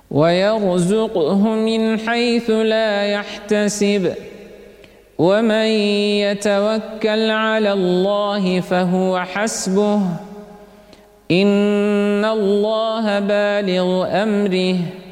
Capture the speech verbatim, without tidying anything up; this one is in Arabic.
ويرزقه من حيث لا يحتسب ومن يتوكل على الله فهو حسبه إن الله بالغ أمره